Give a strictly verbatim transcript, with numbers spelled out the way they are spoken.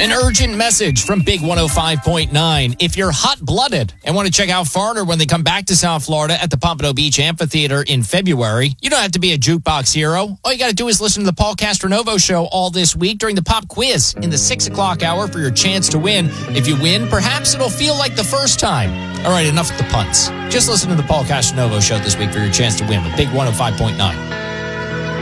An urgent message from Big one oh five point nine. If you're hot-blooded and want to check out Foreigner when they come back to South Florida at the Pompano Beach Amphitheater in February, you don't have to be a jukebox hero. All you got to do is listen to the Paul Castronovo Show all this week during the pop quiz in the six o'clock hour for your chance to win. If you win, perhaps it'll feel like the first time. All right, enough with the punts. Just listen to the Paul Castronovo Show this week for your chance to win with Big one oh five point nine.